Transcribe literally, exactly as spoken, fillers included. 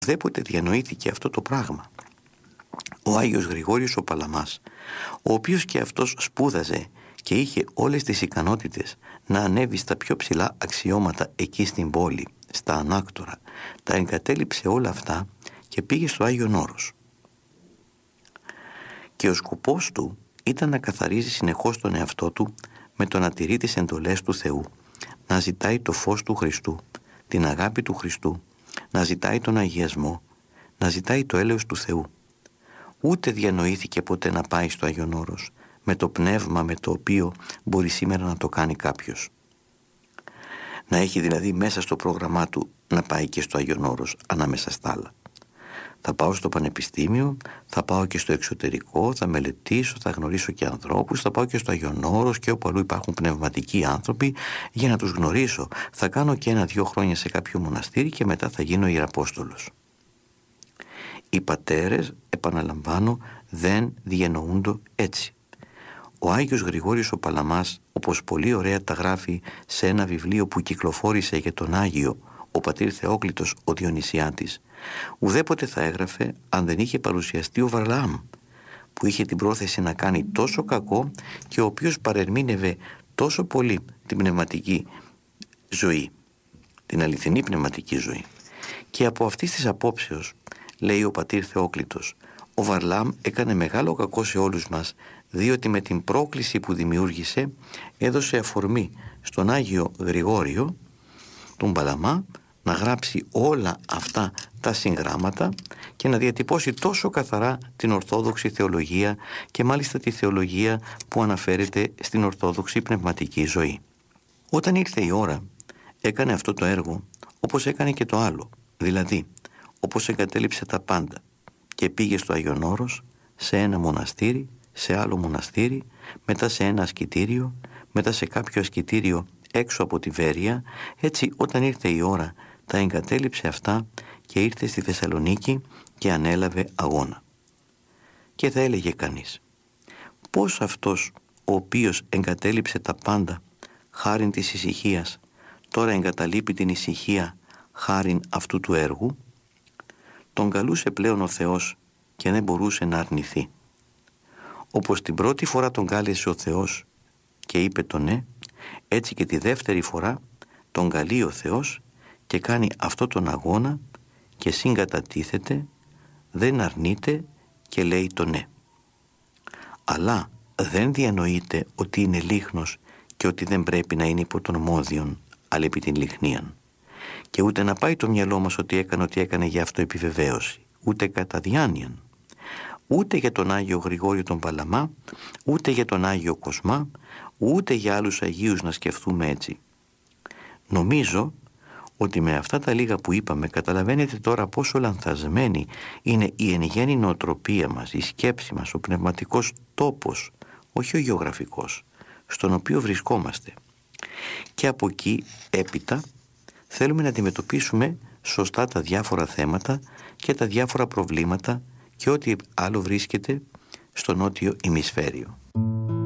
Ουδέποτε διανοήθηκε αυτό το πράγμα. Ο Άγιος Γρηγόριος ο Παλαμάς, ο οποίος και αυτός σπούδαζε και είχε όλες τις ικανότητες να ανέβει στα πιο ψηλά αξιώματα εκεί στην πόλη, στα ανάκτορα, τα εγκατέλειψε όλα αυτά και πήγε στο Άγιον Όρος. Και ο σκοπός του ήταν να καθαρίζει συνεχώς τον εαυτό του με το να τηρεί τις εντολές του Θεού, να ζητάει το φως του Χριστού, την αγάπη του Χριστού, να ζητάει τον αγιασμό, να ζητάει το έλεος του Θεού. Ούτε διανοήθηκε ποτέ να πάει στο Άγιον Όρος με το πνεύμα με το οποίο μπορεί σήμερα να το κάνει κάποιος. Να έχει δηλαδή μέσα στο πρόγραμμά του να πάει και στο Άγιον Όρος ανάμεσα στα άλλα. Θα πάω στο πανεπιστήμιο, θα πάω και στο εξωτερικό, θα μελετήσω, θα γνωρίσω και ανθρώπους, θα πάω και στο Άγιον Όρος και όπου αλλού υπάρχουν πνευματικοί άνθρωποι για να τους γνωρίσω. Θα κάνω και ένα-δυο χρόνια σε κάποιο μοναστήρι και μετά θα γίνω ιεραπόστολος. Οι πατέρες, επαναλαμβάνω, δεν διανοούνται έτσι. Ο Άγιος Γρηγόριος ο Παλαμάς, όπως πολύ ωραία τα γράφει σε ένα βιβλίο που κυκλοφόρησε για τον Άγιο, ο πατήρ Θεόκλητος ο Διονυσιάτης, ουδέποτε θα έγραφε αν δεν είχε παρουσιαστεί ο Βαρλάμ, που είχε την πρόθεση να κάνει τόσο κακό και ο οποίος παρερμήνευε τόσο πολύ την πνευματική ζωή, την αληθινή πνευματική ζωή. Και από αυτής της απόψεως, λέει ο πατήρ Θεόκλητος, ο Βαρλάμ έκανε μεγάλο κακό σε όλους μας, διότι με την πρόκληση που δημιούργησε έδωσε αφορμή στον Άγιο Γρηγόριο, τον Παλαμά, να γράψει όλα αυτά τα συγγράμματα και να διατυπώσει τόσο καθαρά την Ορθόδοξη θεολογία και μάλιστα τη θεολογία που αναφέρεται στην Ορθόδοξη πνευματική ζωή. Όταν ήρθε η ώρα, έκανε αυτό το έργο όπως έκανε και το άλλο, δηλαδή όπως εγκατέλειψε τα πάντα και πήγε στο Άγιον Όρος, σε ένα μοναστήρι, σε άλλο μοναστήρι, μετά σε ένα ασκητήριο, μετά σε κάποιο ασκητήριο έξω από τη Βέρεια. Έτσι όταν ήρθε η ώρα τα εγκατέλειψε αυτά και ήρθε στη Θεσσαλονίκη και ανέλαβε αγώνα. Και θα έλεγε κανείς, πώς αυτός ο οποίος εγκατέλειψε τα πάντα χάριν της ησυχίας τώρα εγκαταλείπει την ησυχία χάριν αυτού του έργου? Τον καλούσε πλέον ο Θεός και δεν μπορούσε να αρνηθεί. Όπως την πρώτη φορά τον κάλεσε ο Θεός και είπε το ναι, έτσι και τη δεύτερη φορά τον καλεί ο Θεός και κάνει αυτό τον αγώνα και συγκατατίθεται, δεν αρνείται και λέει το ναι. Αλλά δεν διανοείται ότι είναι λίχνος και ότι δεν πρέπει να είναι υπό τον μόδιον, αλλά επί την λιχνίαν. Και ούτε να πάει το μυαλό μας ότι έκανε ότι έκανε για αυτό επιβεβαίωση, ούτε κατά διάνοιαν. Ούτε για τον Άγιο Γρηγόριο τον Παλαμά, ούτε για τον Άγιο Κοσμά, ούτε για άλλους Αγίους να σκεφτούμε έτσι. Νομίζω ότι με αυτά τα λίγα που είπαμε καταλαβαίνετε τώρα πόσο λανθασμένη είναι η εν γέννη νοοτροπία μας, η σκέψη μας, ο πνευματικός τόπος, όχι ο γεωγραφικός, στον οποίο βρισκόμαστε. Και από εκεί έπειτα θέλουμε να αντιμετωπίσουμε σωστά τα διάφορα θέματα και τα διάφορα προβλήματα και ό,τι άλλο βρίσκεται στο νότιο ημισφαίριο.